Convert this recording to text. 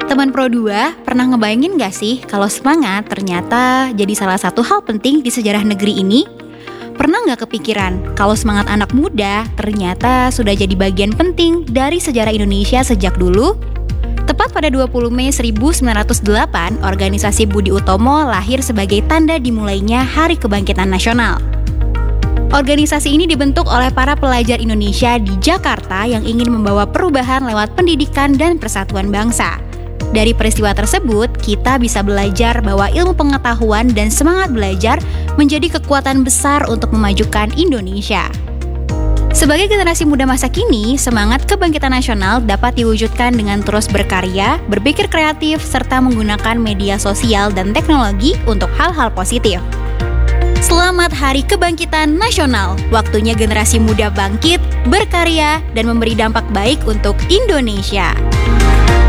Teman Pro 2, pernah ngebayangin gak sih kalau semangat ternyata jadi salah satu hal penting di sejarah negeri ini? Pernah gak kepikiran kalau semangat anak muda ternyata sudah jadi bagian penting dari sejarah Indonesia sejak dulu? Tepat pada 20 Mei 1908, organisasi Budi Utomo lahir sebagai tanda dimulainya Hari Kebangkitan Nasional. Organisasi ini dibentuk oleh para pelajar Indonesia di Jakarta yang ingin membawa perubahan lewat pendidikan dan persatuan bangsa. Dari peristiwa tersebut, kita bisa belajar bahwa ilmu pengetahuan dan semangat belajar menjadi kekuatan besar untuk memajukan Indonesia. Sebagai generasi muda masa kini, semangat kebangkitan nasional dapat diwujudkan dengan terus berkarya, berpikir kreatif, serta menggunakan media sosial dan teknologi untuk hal-hal positif. Selamat Hari Kebangkitan Nasional. Waktunya generasi muda bangkit, berkarya, dan memberi dampak baik untuk Indonesia.